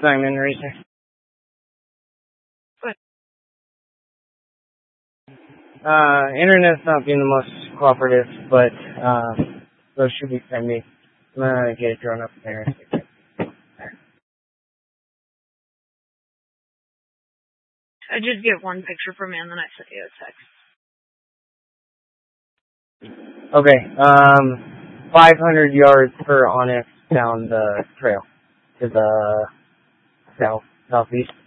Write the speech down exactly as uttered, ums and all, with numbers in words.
Simon Racer. What? Uh, internet's not being the most cooperative, but, uh, those should be sent me. I'm gonna get it drawn up there. I just get one picture from me and then I send you a text. Okay, um, five hundred yards per Onyx down the trail to the south, southeast.